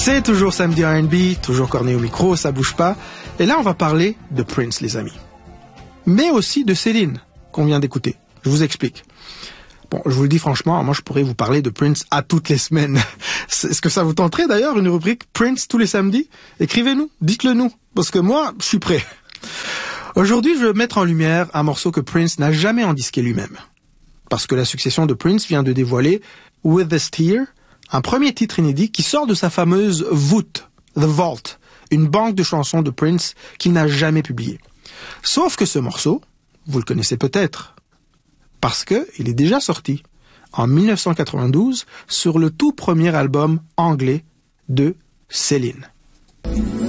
C'est toujours samedi R&B, toujours Corné au micro, ça bouge pas. Et là, on va parler de Prince, les amis. Mais aussi de Céline, qu'on vient d'écouter. Je vous explique. Bon, je vous le dis franchement, moi je pourrais vous parler de Prince à toutes les semaines. Est-ce que ça vous tenterait d'ailleurs, une rubrique Prince tous les samedis? Écrivez-nous, dites-le nous, parce que moi, je suis prêt. Aujourd'hui, je veux mettre en lumière un morceau que Prince n'a jamais endisqué lui-même. Parce que la succession de Prince vient de dévoiler With This Tear, un premier titre inédit qui sort de sa fameuse voûte, The Vault, une banque de chansons de Prince qu'il n'a jamais publiée. Sauf que ce morceau, vous le connaissez peut-être, parce que il est déjà sorti en 1992 sur le tout premier album anglais de Céline.